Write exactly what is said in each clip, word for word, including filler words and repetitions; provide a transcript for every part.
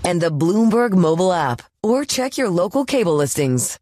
and the Bloomberg mobile app, or check your local cable listings.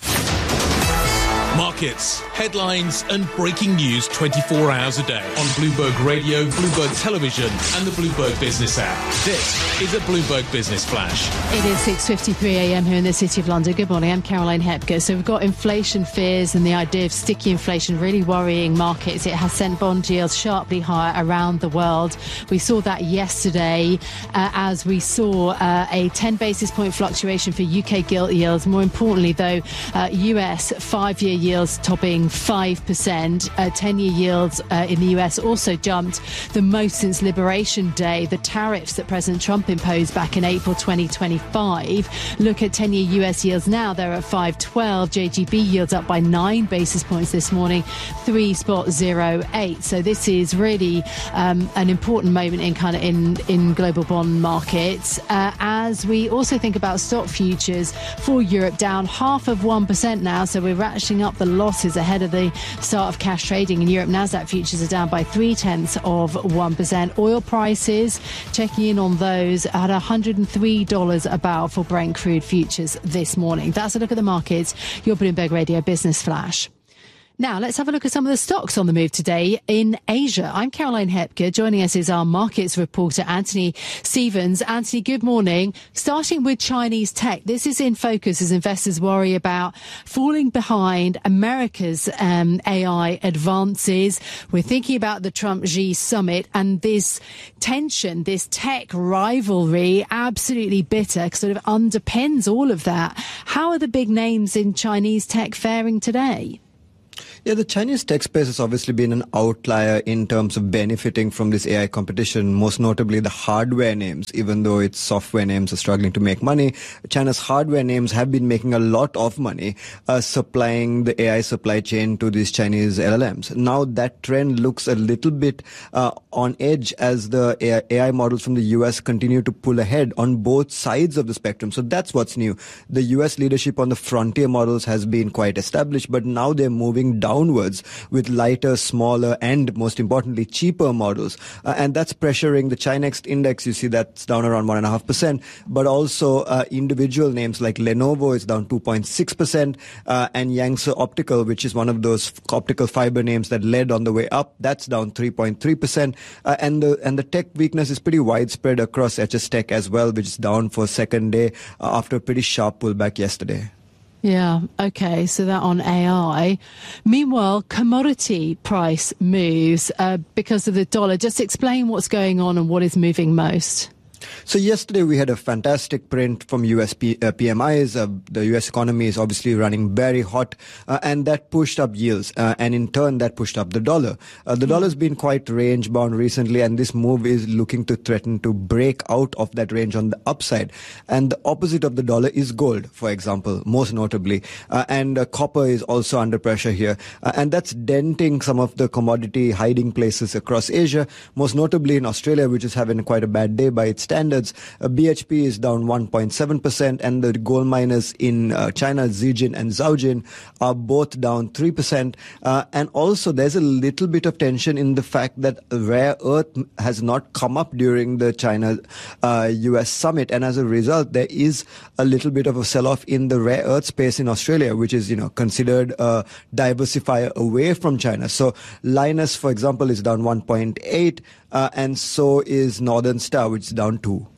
Markets, headlines and breaking news twenty-four hours a day on Bloomberg Radio, Bloomberg Television and the Bloomberg Business app. This is a Bloomberg Business Flash. It is six fifty-three a m here in the City of London. Good morning, I'm Caroline Hepker. So we've got inflation fears and the idea of sticky inflation really worrying markets. It has sent bond yields sharply higher around the world. We saw that yesterday uh, as we saw uh, a ten basis point fluctuation for U K gilt yields. More importantly, though, uh, U S five-year yields yields topping five percent. Uh, ten-year yields uh, in the U S also jumped the most since Liberation Day. The tariffs that President Trump imposed back in April twenty twenty-five. Look at ten-year U S yields now. They're at five twelve. J G B yields up by nine basis points this morning, three point zero eight. So this is really um, an important moment in kind of in, in global bond markets. Uh, as we also think about stock futures for Europe, down half of one percent now. So we're ratcheting up the losses ahead of the start of cash trading in Europe. Nasdaq futures are down by three tenths of one percent. Oil prices, checking in on those, at one hundred three dollars a barrel for Brent crude futures this morning. That's a look at the markets. Your Bloomberg Radio Business Flash. Now, let's have a look at some of the stocks on the move today in Asia. I'm Caroline Hepker. Joining us is our markets reporter, Anthony Stevens. Anthony, good morning. Starting with Chinese tech, this is in focus as investors worry about falling behind America's um, A I advances. We're thinking about the Trump-Xi summit and this tension, this tech rivalry, absolutely bitter, sort of underpins all of that. How are the big names in Chinese tech faring today? Yeah, the Chinese tech space has obviously been an outlier in terms of benefiting from this A I competition, most notably the hardware names. Even though its software names are struggling to make money, China's hardware names have been making a lot of money, uh, supplying the A I supply chain to these Chinese L L Ms. Now that trend looks a little bit uh, on edge as the A I models from the U S continue to pull ahead on both sides of the spectrum. So that's what's new. The U S leadership on the frontier models has been quite established, but now they're moving down downwards with lighter, smaller, and most importantly, cheaper models. Uh, and that's pressuring the Chinext index. You see that's down around one point five percent. But also uh, individual names like Lenovo is down two point six percent. Uh, and Yangtze Optical, which is one of those optical fiber names that led on the way up, that's down three point three percent. Uh, and, the, and the tech weakness is pretty widespread across H S Tech as well, which is down for a second day uh, after a pretty sharp pullback yesterday. Yeah, okay, so that on A I. Meanwhile, commodity price moves uh, because of the dollar. Just explain what's going on and what is moving most. So yesterday we had a fantastic print from U S P, uh, P M Is. Uh, the U S economy is obviously running very hot, uh, and that pushed up yields, uh, and in turn that pushed up the dollar. Uh, the mm. dollar's been quite range bound recently, and this move is looking to threaten to break out of that range on the upside. And the opposite of the dollar is gold, for example, most notably. Uh, and uh, copper is also under pressure here, uh, and that's denting some of the commodity hiding places across Asia, most notably in Australia, which is having quite a bad day by its standards. Uh, B H P is down one point seven percent, and the gold miners in uh, China, Zijin and Zhaojin, are both down three percent. Uh, and also there's a little bit of tension in the fact that rare earth has not come up during the China uh, U S summit, and as a result there is a little bit of a sell-off in the rare earth space in Australia, which is, you know, considered a diversifier away from China. So Lynas, for example, is down one point eight, uh, and so is Northern Star, which is down two.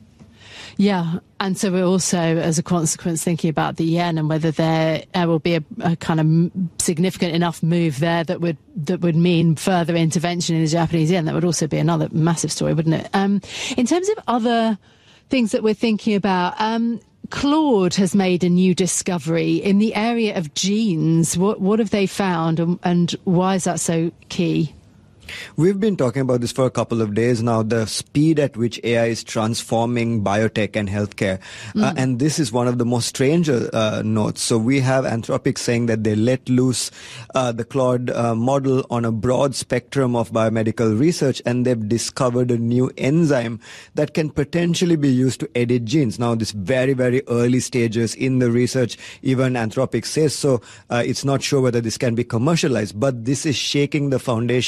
Yeah, and so we're also, as a consequence, thinking about the yen and whether there uh, will be a, a kind of significant enough move there that would that would mean further intervention in the Japanese yen. That would also be another massive story, wouldn't it? Um, in terms of other things that we're thinking about, um, Claude has made a new discovery in the area of genes. What what have they found, and, and why is that so key? We've been talking about this for a couple of days now, the speed at which A I is transforming biotech and healthcare. Mm. Uh, and this is one of the most stranger uh, notes. So we have Anthropic saying that they let loose uh, the Claude uh, model on a broad spectrum of biomedical research, and they've discovered a new enzyme that can potentially be used to edit genes. Now, this very, very early stages in the research, even Anthropic says so. Uh, it's not sure whether this can be commercialized, but this is shaking the foundations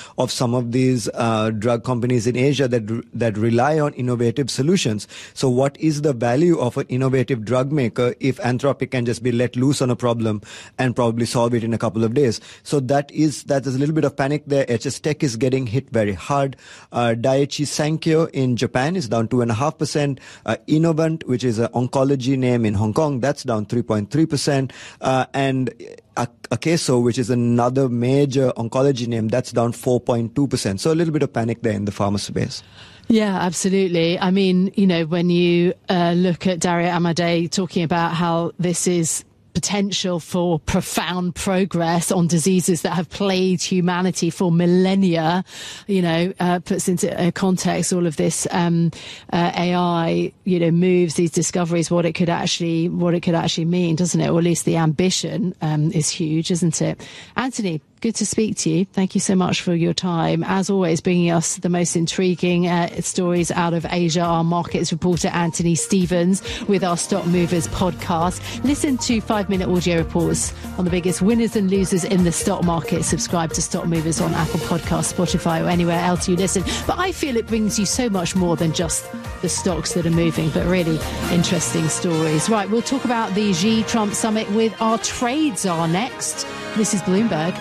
of some of these uh, drug companies in Asia that that rely on innovative solutions. So what is the value of an innovative drug maker if Anthropic can just be let loose on a problem and probably solve it in a couple of days? So that is that is a little bit of panic there. H S Tech is getting hit very hard. Uh, Daiichi Sankyo in Japan is down two point five percent. Uh, Innovent, which is an oncology name in Hong Kong, that's down three point three percent. Uh, and Akeso, which is another major oncology name, that's down four point two percent. So a little bit of panic there in the pharma space. Yeah, absolutely. I mean, you know, when you uh, look at Dario Amodei talking about how this is potential for profound progress on diseases that have plagued humanity for millennia, you know, uh, puts into uh, context all of this um, uh, A I, you know, moves, these discoveries, what it could actually, what it could actually mean, doesn't it? Or at least the ambition um, is huge, isn't it? Anthony, good to speak to you. Thank you so much for your time. As always, bringing us the most intriguing uh, stories out of Asia. Our markets reporter, Anthony Stevens, with our Stock Movers podcast. Listen to five-minute audio reports on the biggest winners and losers in the stock market. Subscribe to Stock Movers on Apple Podcasts, Spotify, or anywhere else you listen. But I feel it brings you so much more than just the stocks that are moving, but really interesting stories. Right, we'll talk about the Xi-Trump summit with our trade czar next. This is Bloomberg.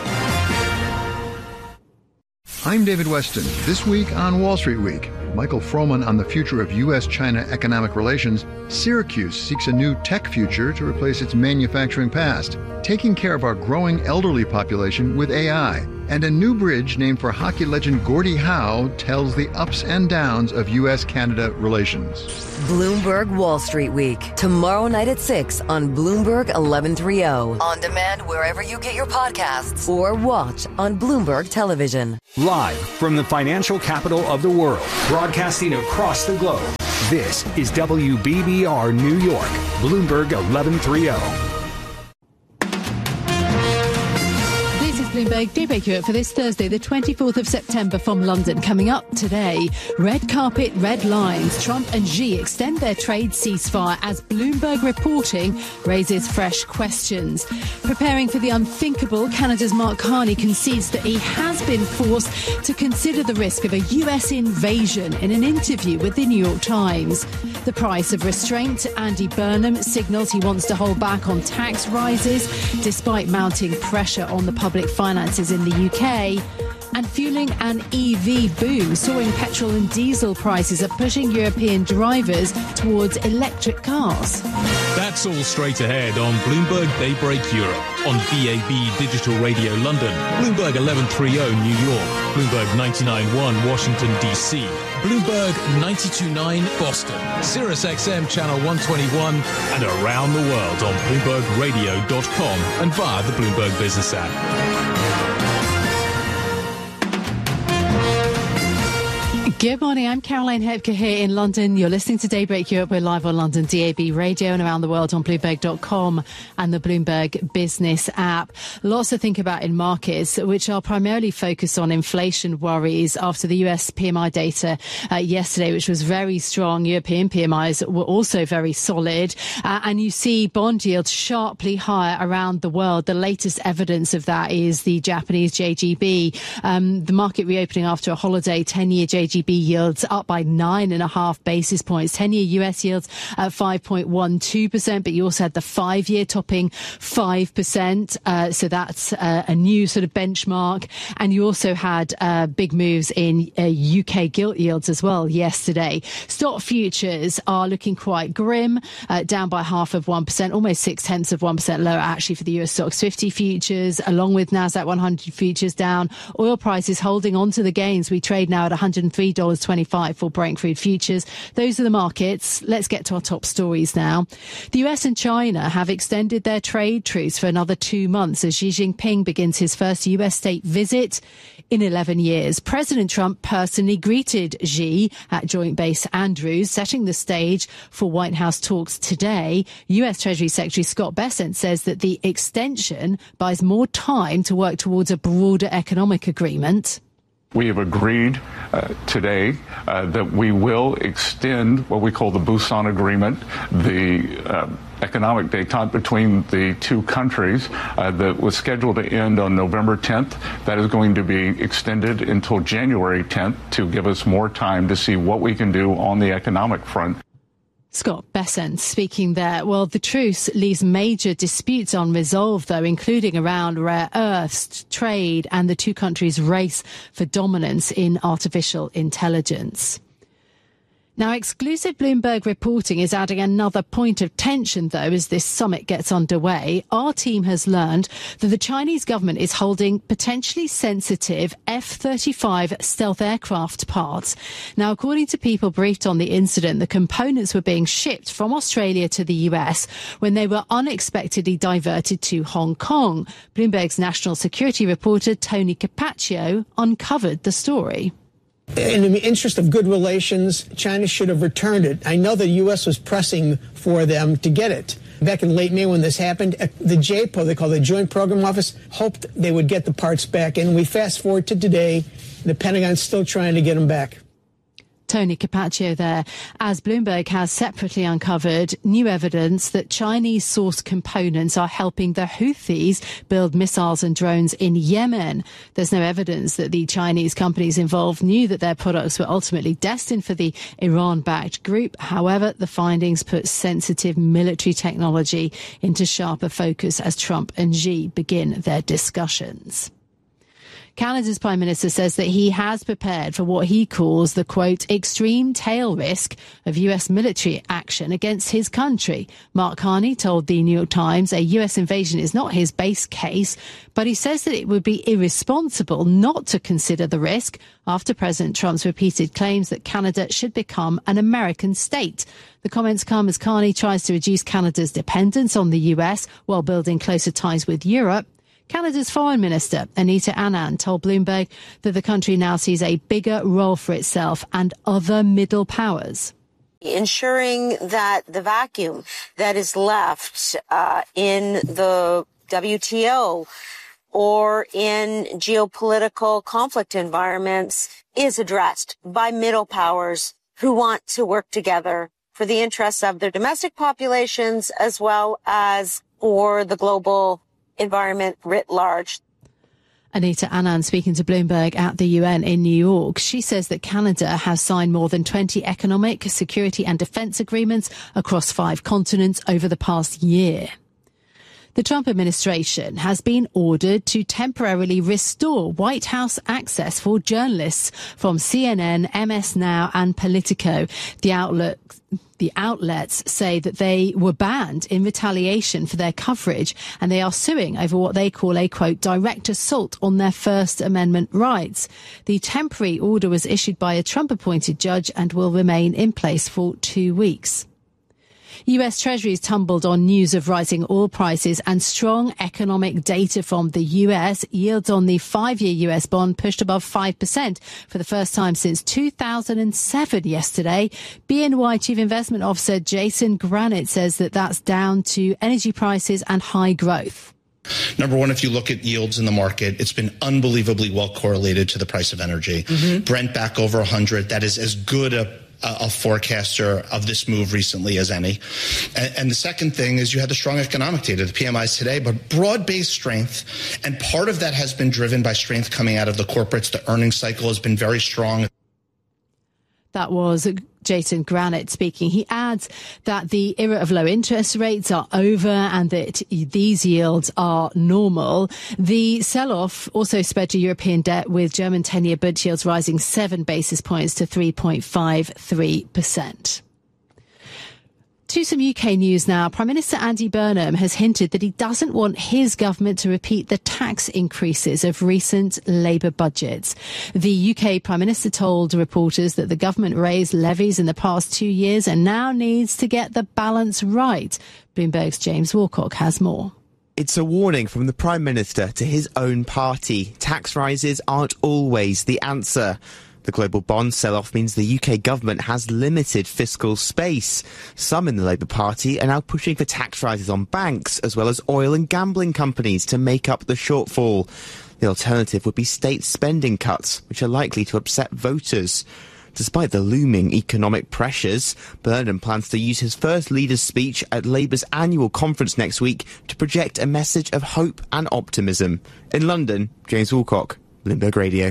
I'm David Weston. This week on Wall Street Week, Michael Froman on the future of U S China economic relations. Syracuse seeks a new tech future to replace its manufacturing past, taking care of our growing elderly population with A I. And a new bridge named for hockey legend Gordie Howe tells the ups and downs of U S Canada relations. Bloomberg Wall Street Week, tomorrow night at six on Bloomberg eleven thirty. On demand wherever you get your podcasts or watch on Bloomberg Television. Live from the financial capital of the world, broadcasting across the globe, this is W B B R New York, Bloomberg eleven thirty. Bloomberg Daybreak Europe for this Thursday, the twenty-fourth of September from London. Coming up today, red carpet, red lines. Trump and Xi extend their trade ceasefire as Bloomberg reporting raises fresh questions. Preparing for the unthinkable, Canada's Mark Carney concedes that he has been forced to consider the risk of a U S invasion in an interview with the New York Times. The price of restraint. Andy Burnham signals he wants to hold back on tax rises despite mounting pressure on the public finances in the U K. And fueling an E V boom, soaring petrol and diesel prices are pushing European drivers towards electric cars. That's all straight ahead on Bloomberg Daybreak Europe, on B A B Digital Radio London, Bloomberg eleven thirty New York, Bloomberg ninety-nine point one Washington, D C, Bloomberg ninety-two point nine Boston, Sirius X M Channel one twenty-one, and around the world on Bloomberg Radio dot com and via the Bloomberg Business app. Good morning, I'm Caroline Hepker here in London. You're listening to Daybreak Europe. We're live on London D A B Radio and around the world on Bloomberg dot com and the Bloomberg Business app. Lots to think about in markets, which are primarily focused on inflation worries after the U S P M I data uh, yesterday, which was very strong. European P M Is were also very solid. Uh, and you see bond yields sharply higher around the world. The latest evidence of that is the Japanese J G B. Um, the market reopening after a holiday, ten-year J G B yields up by nine and a half basis points. ten-year U S yields at five point one two percent, but you also had the five-year topping five percent. Uh, so that's uh, a new sort of benchmark. And you also had uh, big moves in uh, U K gilt yields as well yesterday. Stock futures are looking quite grim, uh, down by half of one percent, almost six tenths of one percent lower actually for the U S Stocks fifty futures, along with NASDAQ one hundred futures down. Oil prices holding on to the gains. We trade now at one hundred three dollars twenty-five for Brent crude futures. Those are the markets. Let's get to our top stories now. The U S and China have extended their trade truce for another two months as Xi Jinping begins his first U S state visit in eleven years. President Trump personally greeted Xi at Joint Base Andrews, setting the stage for White House talks today. U S Treasury Secretary Scott Bessent says that the extension buys more time to work towards a broader economic agreement. We have agreed uh, today uh, that we will extend what we call the Busan Agreement, the uh, economic détente between the two countries uh, that was scheduled to end on November tenth. That is going to be extended until January tenth to give us more time to see what we can do on the economic front. Scott Bessent speaking there. Well, the truce leaves major disputes unresolved, though, including around rare earths, trade, and the two countries' race for dominance in artificial intelligence. Now, exclusive Bloomberg reporting is adding another point of tension, though, as this summit gets underway. Our team has learned that the Chinese government is holding potentially sensitive F thirty-five stealth aircraft parts. Now, according to people briefed on the incident, the components were being shipped from Australia to the U S when they were unexpectedly diverted to Hong Kong. Bloomberg's national security reporter Tony Capaccio uncovered the story. In the interest of good relations, China should have returned it. I know the U S was pressing for them to get it. Back in late May when this happened, the J P O, they call the Joint Program Office, hoped they would get the parts back. And we fast forward to today, the Pentagon's still trying to get them back. Tony Capaccio there, as Bloomberg has separately uncovered new evidence that Chinese sourced components are helping the Houthis build missiles and drones in Yemen. There's no evidence that the Chinese companies involved knew that their products were ultimately destined for the Iran-backed group. However, the findings put sensitive military technology into sharper focus as Trump and Xi begin their discussions. Canada's Prime Minister says that he has prepared for what he calls the, quote, extreme tail risk of U S military action against his country. Mark Carney told the New York Times a U S invasion is not his base case, but he says that it would be irresponsible not to consider the risk after President Trump's repeated claims that Canada should become an American state. The comments come as Carney tries to reduce Canada's dependence on the U S while building closer ties with Europe. Canada's Foreign Minister, Anita Anand, told Bloomberg that the country now sees a bigger role for itself and other middle powers. Ensuring that the vacuum that is left uh, in the W T O or in geopolitical conflict environments is addressed by middle powers who want to work together for the interests of their domestic populations as well as for the global environment writ large. Anita Anand speaking to Bloomberg at the U N in New York. She says that Canada has signed more than twenty economic, security and defence agreements across five continents over the past year. The Trump administration has been ordered to temporarily restore White House access for journalists from C N N, M S Now and Politico. The outlet The outlets say that they were banned in retaliation for their coverage, and they are suing over what they call a, quote, direct assault on their First Amendment rights. The temporary order was issued by a Trump-appointed judge and will remain in place for two weeks. U S Treasuries tumbled on news of rising oil prices and strong economic data from the U S. Yields on the five-year U S bond pushed above five percent for the first time since two thousand seven yesterday. B N Y Chief Investment Officer Jason Granite says that that's down to energy prices and high growth. Number one, if you look at yields in the market, it's been unbelievably well correlated to the price of energy. Mm-hmm. Brent back over one hundred. That is as good a a forecaster of this move recently as any. And, and the second thing is you had the strong economic data, the P M Is today, but broad-based strength. And part of that has been driven by strength coming out of the corporates. The earnings cycle has been very strong. That was Jason Granite speaking. He adds that the era of low interest rates are over and that these yields are normal. The sell-off also spread to European debt, with German ten-year bond yields rising seven basis points to three point five three percent. To some U K news now. Prime Minister Andy Burnham has hinted that he doesn't want his government to repeat the tax increases of recent Labour budgets. The U K Prime Minister told reporters that the government raised levies in the past two years and now needs to get the balance right. Bloomberg's James Walcock has more. It's a warning from the Prime Minister to his own party. Tax rises aren't always the answer. The global bond sell-off means the U K government has limited fiscal space. Some in the Labour Party are now pushing for tax rises on banks, as well as oil and gambling companies, to make up the shortfall. The alternative would be state spending cuts, which are likely to upset voters. Despite the looming economic pressures, Burnham plans to use his first leader's speech at Labour's annual conference next week to project a message of hope and optimism. In London, James Woolcock, Bloomberg Radio.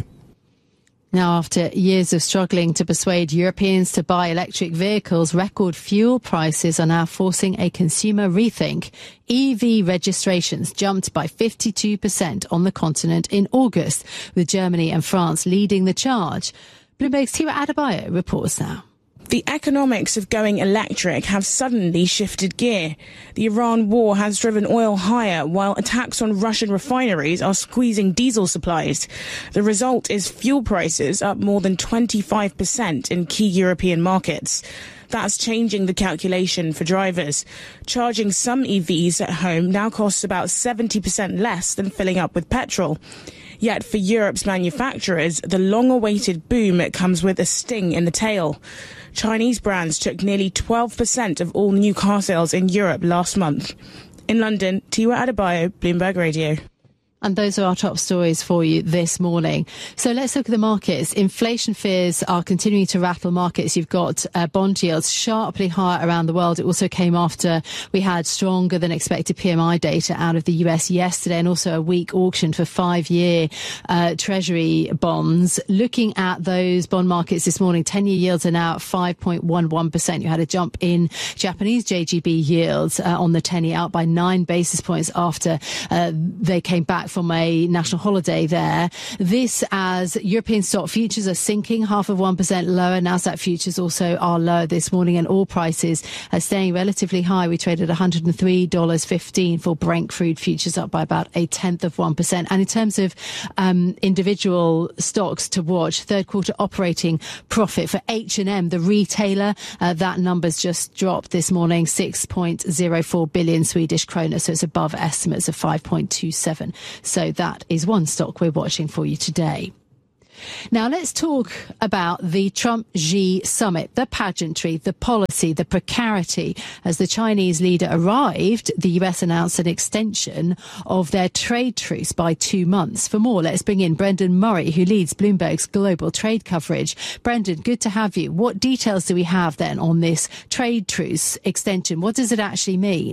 Now, after years of struggling to persuade Europeans to buy electric vehicles, record fuel prices are now forcing a consumer rethink. E V registrations jumped by fifty-two percent on the continent in August, with Germany and France leading the charge. Bloomberg's Tiwa Adebayo reports now. The economics of going electric have suddenly shifted gear. The Iran war has driven oil higher, while attacks on Russian refineries are squeezing diesel supplies. The result is fuel prices up more than twenty-five percent in key European markets. That's changing the calculation for drivers. Charging some E Vs at home now costs about seventy percent less than filling up with petrol. Yet for Europe's manufacturers, the long-awaited boom comes with a sting in the tail. Chinese brands took nearly twelve percent of all new car sales in Europe last month. In London, Tiwa Adebayo, Bloomberg Radio. And those are our top stories for you this morning. So let's look at the markets. Inflation fears are continuing to rattle markets. You've got uh, bond yields sharply higher around the world. It also came after we had stronger than expected P M I data out of the U S yesterday, and also a weak auction for five-year uh, Treasury bonds. Looking at those bond markets this morning, ten-year yields are now at five point one one percent. You had a jump in Japanese J G B yields uh, on the ten-year, out by nine basis points after uh, they came back from a national holiday there. This as European stock futures are sinking half of one percent lower. Nasdaq futures also are lower this morning, and oil prices are staying relatively high. We traded one hundred three dollars fifteen for Brent crude futures, up by about a tenth of one percent. And in terms of um, individual stocks to watch, third quarter operating profit for H and M, the retailer, uh, that number's just dropped this morning, six point zero four billion Swedish kronor, so it's above estimates of five point two seven. So that is one stock we're watching for you today. Now let's talk about the Trump-Xi summit, the pageantry, the policy, the precarity. As the Chinese leader arrived, the U S announced an extension of their trade truce by two months. For more, let's bring in Brendan Murray, who leads Bloomberg's global trade coverage. Brendan, good to have you. What details do we have then on this trade truce extension? What does it actually mean?